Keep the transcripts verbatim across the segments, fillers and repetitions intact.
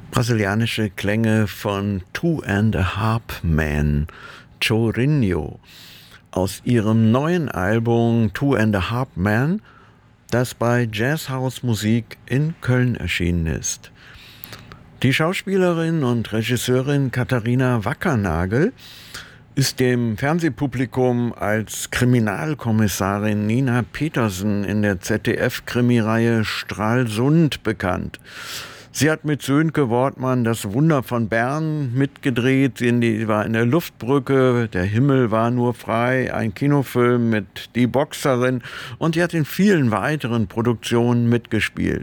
Brasilianische Klänge von Two and a Half Men, Chorinho, aus ihrem neuen Album Two and a Half Men, das bei Jazzhaus Musik in Köln erschienen ist. Die Schauspielerin und Regisseurin Katharina Wackernagel ist dem Fernsehpublikum als Kriminalkommissarin Nina Petersen in der Z D F-Krimireihe Stralsund bekannt. Sie hat mit Sönke Wortmann Das Wunder von Bern mitgedreht. Sie war in der Luftbrücke, Der Himmel war nur frei, ein Kinofilm mit Die Boxerin, und sie hat in vielen weiteren Produktionen mitgespielt.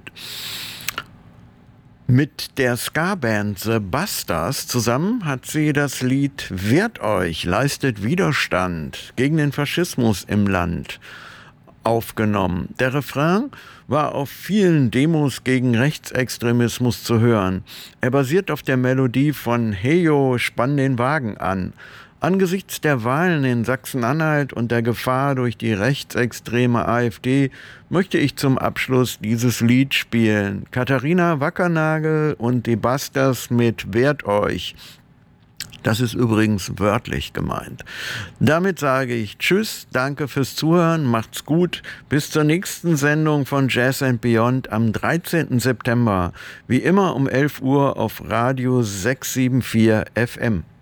Mit der Ska-Band The Busters zusammen hat sie das Lied Wehrt euch, leistet Widerstand gegen den Faschismus im Land aufgenommen. Der Refrain war auf vielen Demos gegen Rechtsextremismus zu hören. Er basiert auf der Melodie von Heyo, spann den Wagen an. Angesichts der Wahlen in Sachsen-Anhalt und der Gefahr durch die rechtsextreme AfD möchte ich zum Abschluss dieses Lied spielen. Katharina Wackernagel und die Busters mit Wehrt euch. Das ist übrigens wörtlich gemeint. Damit sage ich Tschüss, danke fürs Zuhören, macht's gut. Bis zur nächsten Sendung von Jazz and Beyond am dreizehnten September. Wie immer um elf Uhr auf Radio sechs sieben vier F M.